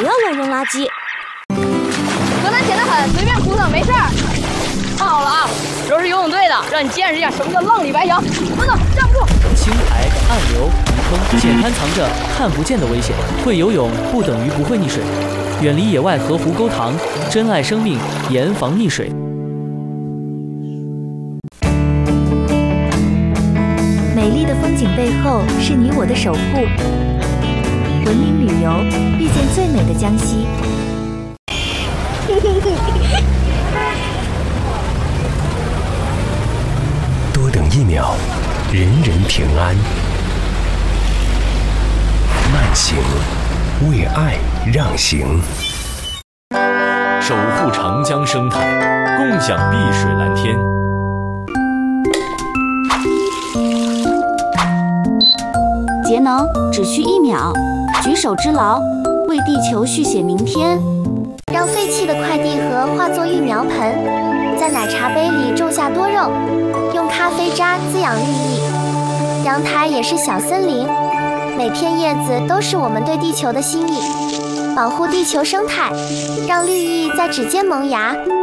要乱扔垃圾。 河南浅得很，随便扑腾没事儿。看好了啊，这是游泳队的，让你见识一下什么叫浪里白羊。等等，站不住！ 青苔、暗流、泥坑，浅滩藏着看不见的危险。会游泳不等于不会溺水，远离野外河湖沟塘，珍爱生命，严防溺水。 美丽的风景背后是你我的守护。文明旅游，遇见最美的江西。 多等1秒，人人平安。慢行，为爱让行。 守护长江生态，共享碧水蓝天。 节能只需1秒，举手之劳，为地球续写明天。 让废弃的快递盒化作育苗盆，在奶茶杯里种下多肉，用咖啡渣滋养绿意。阳台也是小森林，每片叶子都是我们对地球的心意。保护地球生态，让绿意在指尖萌芽。